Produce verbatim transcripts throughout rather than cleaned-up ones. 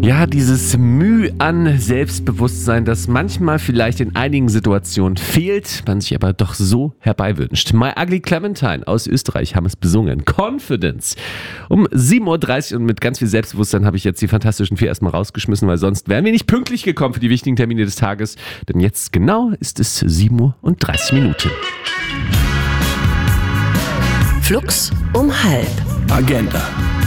Ja, dieses Mühe an Selbstbewusstsein, das manchmal vielleicht in einigen Situationen fehlt, man sich aber doch so herbeiwünscht. My Ugly Clementine aus Österreich haben es besungen. Confidence. Um sieben Uhr dreißig und mit ganz viel Selbstbewusstsein habe ich jetzt die Fantastischen Vier erstmal rausgeschmissen, weil sonst wären wir nicht pünktlich gekommen für die wichtigen Termine des Tages. Denn jetzt genau ist es sieben Uhr und dreißig Minuten. Flux um halb. Agenda.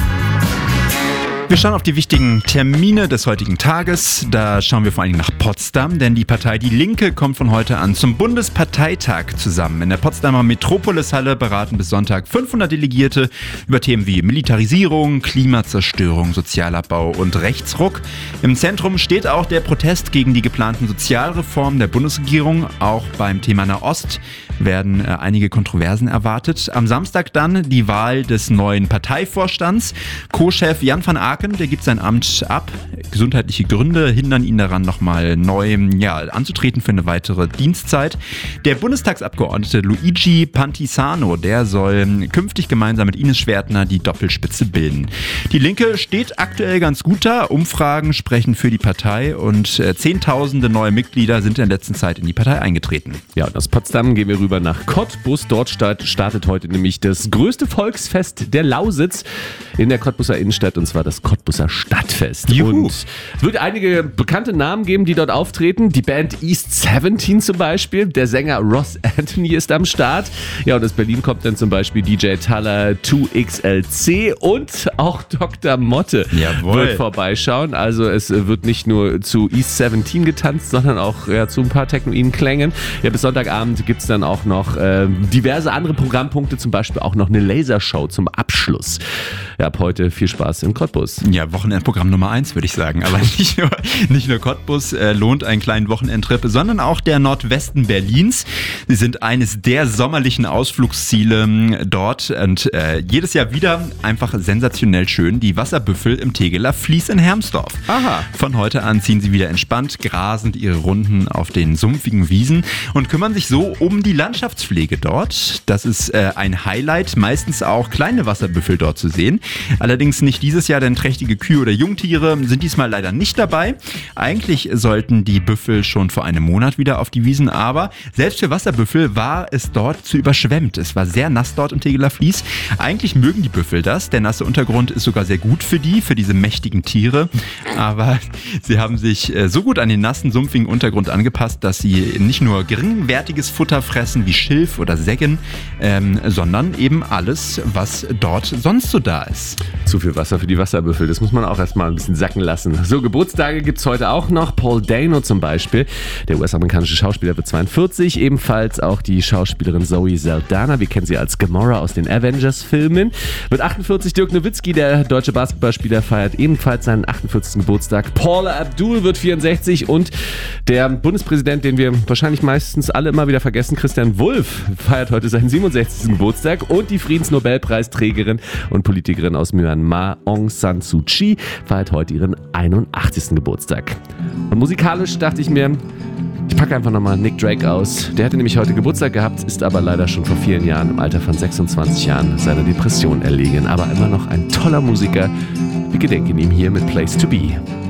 Wir schauen auf die wichtigen Termine des heutigen Tages. Da schauen wir vor allem nach Potsdam, denn die Partei Die Linke kommt von heute an zum Bundesparteitag zusammen. In der Potsdamer Metropolishalle beraten bis Sonntag fünfhundert Delegierte über Themen wie Militarisierung, Klimazerstörung, Sozialabbau und Rechtsruck. Im Zentrum steht auch der Protest gegen die geplanten Sozialreformen der Bundesregierung. Auch beim Thema Nahost werden äh, einige Kontroversen erwartet. Am Samstag dann die Wahl des neuen Parteivorstands. Co-Chef Jan van Aken, der gibt sein Amt ab. Gesundheitliche Gründe hindern ihn daran, nochmal neu ja, anzutreten für eine weitere Dienstzeit. Der Bundestagsabgeordnete Luigi Pantisano, der soll künftig gemeinsam mit Ines Schwertner die Doppelspitze bilden. Die Linke steht aktuell ganz gut da. Umfragen sprechen für die Partei und äh, Zehntausende neue Mitglieder sind in der letzten Zeit in die Partei eingetreten. Ja, und aus Potsdam gehen wir rüber nach Cottbus. Dort startet heute nämlich das größte Volksfest der Lausitz in der Cottbuser Innenstadt, und zwar das Cottbuser Stadtfest. Juhu. Und es wird einige bekannte Namen geben, die dort auftreten. Die Band East siebzehn zum Beispiel. Der Sänger Ross Anthony ist am Start. Ja, und aus Berlin kommt dann zum Beispiel D J Thaler zwei X L C und auch Doktor Motte Jawohl. wird vorbeischauen. Also es wird nicht nur zu East siebzehn getanzt, sondern auch ja, zu ein paar technoiden Klängen. Ja, bis Sonntagabend gibt es dann auch noch äh, diverse andere Programmpunkte, zum Beispiel auch noch eine Lasershow zum Abschluss. Ja, ab heute viel Spaß in Cottbus. Ja, Wochenendprogramm Nummer eins, würde ich sagen. Aber nicht nur, nicht nur Cottbus äh, lohnt einen kleinen Wochenendtrip, sondern auch der Nordwesten Berlins. Sie sind eines der sommerlichen Ausflugsziele äh, dort und äh, jedes Jahr wieder einfach sensationell schön. Die Wasserbüffel im Tegeler Fließ in Hermsdorf. Aha. Von heute an ziehen sie wieder entspannt, grasend ihre Runden auf den sumpfigen Wiesen und kümmern sich so um die Landschaftspflege dort. Das ist äh, ein Highlight, meistens auch kleine Wasserbüffel dort zu sehen. Allerdings nicht dieses Jahr, denn trächtige Kühe oder Jungtiere sind diesmal leider nicht dabei. Eigentlich sollten die Büffel schon vor einem Monat wieder auf die Wiesen, aber selbst für Wasserbüffel war es dort zu überschwemmt. Es war sehr nass dort im Tegeler Fließ. Eigentlich mögen die Büffel das. Der nasse Untergrund ist sogar sehr gut für die, für diese mächtigen Tiere. Aber sie haben sich so gut an den nassen, sumpfigen Untergrund angepasst, dass sie nicht nur geringwertiges Futter fressen wie Schilf oder Seggen, ähm, sondern eben alles, was dort sonst so da ist. Zu viel Wasser für die Wasserbüffel, das muss man auch erstmal ein bisschen sacken lassen. So, Geburtstage gibt es heute auch noch. Paul Dano zum Beispiel, der U S-amerikanische Schauspieler, wird zweiundvierzig. Ebenfalls auch die Schauspielerin Zoe Saldana, wir kennen sie als Gamora aus den Avengers-Filmen. Wird achtundvierzig. Dirk Nowitzki, der deutsche Basketballspieler, feiert ebenfalls seinen achtundvierzigsten Geburtstag. Paula Abdul wird vierundsechzig und der Bundespräsident, den wir wahrscheinlich meistens alle immer wieder vergessen, Christian Wulff, feiert heute seinen siebenundsechzigsten Geburtstag und die Friedensnobelpreisträgerin und Politikerin aus Myanmar, Aung San Suu Kyi, feiert heute ihren einundachtzigsten Geburtstag. Und musikalisch dachte ich mir, ich packe einfach nochmal Nick Drake aus. Der hatte nämlich heute Geburtstag gehabt, ist aber leider schon vor vielen Jahren, im Alter von sechsundzwanzig Jahren, seiner Depression erlegen. Aber immer noch ein toller Musiker. Wir gedenken ihm hier mit Place to Be.